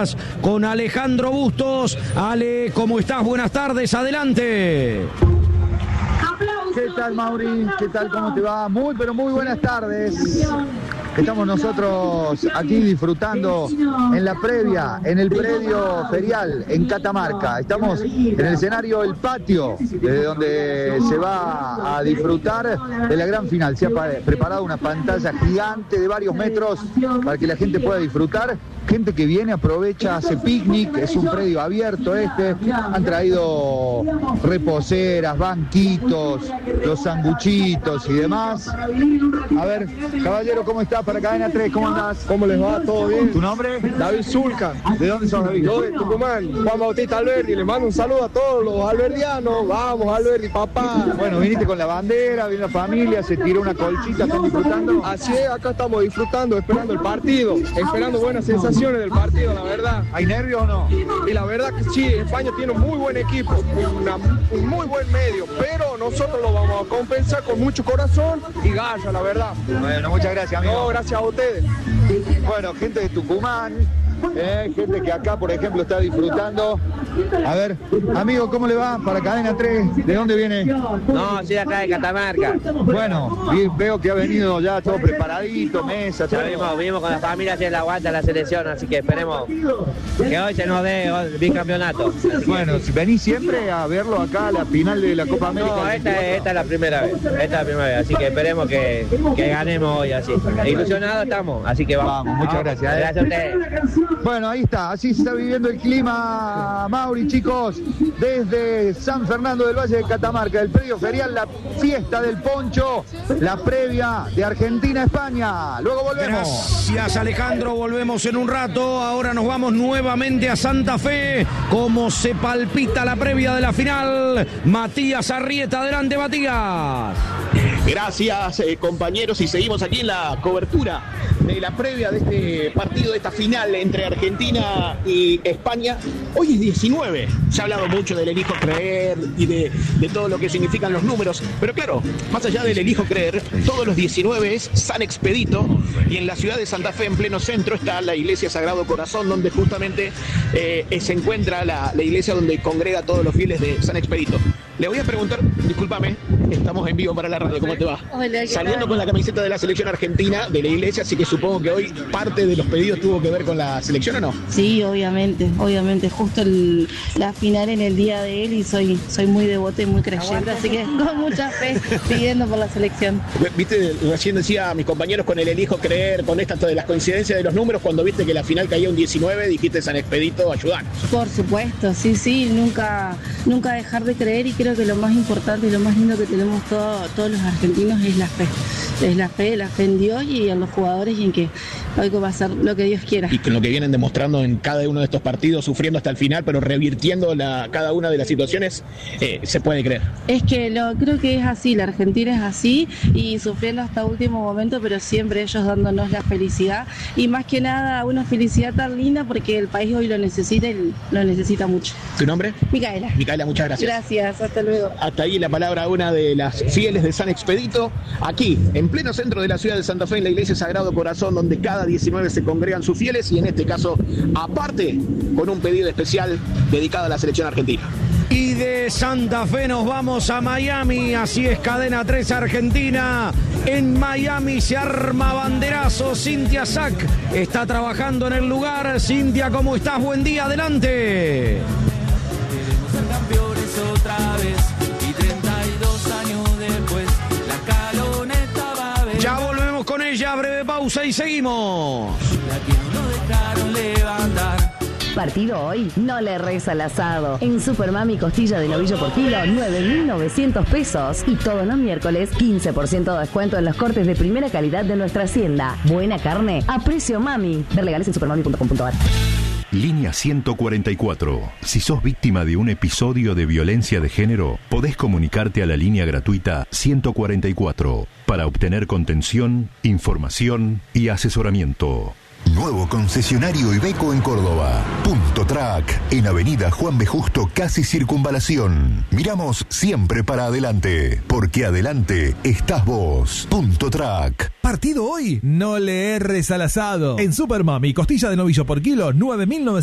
Batigas con Alejandro Bustos. Ale, ¿cómo estás? Buenas tardes, adelante. ¿Qué tal, Mauri? ¿Qué tal? ¿Cómo te va? Muy, pero muy buenas tardes. Estamos nosotros aquí disfrutando en la previa, en el predio ferial, en Catamarca. Estamos en el escenario El Patio, desde donde se va a disfrutar de la gran final. Se ha preparado una pantalla gigante de varios metros para que la gente pueda disfrutar. Gente que viene, aprovecha, hace picnic, es un predio abierto este. Han traído reposeras, banquitos, los sanguchitos y demás. A ver, caballero, ¿cómo estás? Para Cadena 3, ¿cómo andás? ¿Cómo les va? ¿Todo bien? ¿Tu nombre? David Zulca. ¿De dónde sos, David? Yo de Tucumán. Juan Bautista Alberdi. Les mando un saludo a todos los alberdianos. Vamos, Alberdi, papá. Bueno, viniste con la bandera, vino la familia, se tiró una colchita, ¿están disfrutando? Así es, acá estamos disfrutando, esperando el partido, esperando buenas sensaciones del partido, la verdad. ¿Hay nervios o no? Y la verdad que sí, España tiene un muy buen equipo, un muy buen medio, pero nosotros lo vamos a compensar con mucho corazón y garra, la verdad. Bueno, muchas gracias, amigo. No, gracias a ustedes. Bueno, gente de Tucumán, gente que acá, por ejemplo, está disfrutando. A ver, amigo, ¿cómo le va? Para Cadena 3, ¿de dónde viene? No, soy acá de Catamarca. Bueno, veo que ha venido ya todo preparadito, mesa, todo. Ya vimos con la familia hacer la aguanta la selección, así que esperemos que hoy se nos dé el bicampeonato. Bueno, si venís siempre a verlo acá, a la final de la Copa América. No, esta es la primera vez, así que esperemos que ganemos hoy así. Ilusionados estamos, así que vamos. Vamos, muchas gracias. Gracias a ustedes. Bueno, ahí está, así se está viviendo el clima, Mauri, chicos, desde San Fernando del Valle de Catamarca, el predio ferial, la fiesta del poncho, la previa de Argentina-España. Luego volvemos. Gracias, Alejandro, volvemos en un rato. Ahora nos vamos nuevamente a Santa Fe. Cómo se palpita la previa de la final. Matías Arrieta, adelante, Matías. Gracias, compañeros, y seguimos aquí en la cobertura de la previa de este partido, de esta final entre Argentina y España. Hoy es 19, se ha hablado mucho del elijo creer y de todo lo que significan los números, pero claro, más allá del elijo creer, todos los 19 es San Expedito, y en la ciudad de Santa Fe, en pleno centro, está la iglesia Sagrado Corazón, donde justamente se encuentra la iglesia donde congrega a todos los fieles de San Expedito. Le voy a preguntar, discúlpame, estamos en vivo para la radio, ¿cómo te va? Hola, saliendo con la camiseta de la selección argentina de la iglesia, así que supongo que hoy parte de los pedidos tuvo que ver con la selección, ¿o no? Sí, obviamente, justo la final en el día de él, y soy muy devota y muy creyente, así que con mucha fe pidiendo por la selección. Viste, recién decía a mis compañeros con el elijo creer, con esta de las coincidencias de los números, cuando viste que la final caía un 19, dijiste San Expedito, ayudanos. Por supuesto, sí, nunca dejar de creer, y creo que lo más importante y lo más lindo que tenemos todos los argentinos es la fe. Es la fe en Dios y en los jugadores, y en que hoy va a ser lo que Dios quiera. Y con lo que vienen demostrando en cada uno de estos partidos, sufriendo hasta el final, pero revirtiendo cada una de las situaciones, se puede creer. Es que creo que es así, la Argentina es así, y sufriendo hasta último momento, pero siempre ellos dándonos la felicidad, y más que nada una felicidad tan linda, porque el país hoy lo necesita, y lo necesita mucho. ¿Tu nombre? Micaela. Micaela, muchas gracias. Gracias, hasta luego. Hasta ahí la palabra a una de las fieles de San Expedito, aquí, en pleno centro de la ciudad de Santa Fe, en la iglesia Sagrado Corazón, donde cada 19 se congregan sus fieles, y en este caso, aparte, con un pedido especial dedicado a la selección argentina. Y de Santa Fe nos vamos a Miami, así es, Cadena 3 Argentina. En Miami se arma banderazo. Cintia Sack está trabajando en el lugar. Cintia, ¿cómo estás? Buen día, adelante. Campeones otra vez, y 32 años después, la caloneta va a ver. Ya volvemos con ella, breve pausa y seguimos. La que no lo dejaron levantar. Partido hoy, no le reza al asado. En Supermami, costilla de novillo por kilo, 9.900 pesos. Y todos los miércoles, 15% de descuento en los cortes de primera calidad de nuestra hacienda. Buena carne a precio mami. Ver legales en supermami.com.ar. Línea 144. Si sos víctima de un episodio de violencia de género, podés comunicarte a la línea gratuita 144 para obtener contención, información y asesoramiento. Nuevo concesionario Iveco en Córdoba. Punto Track, en Avenida Juan B. Justo, casi Circunvalación. Miramos siempre para adelante, porque adelante estás vos. Punto Track. Partido hoy, no le erres al asado. En Supermami, costilla de novillo por kilo, 9.900.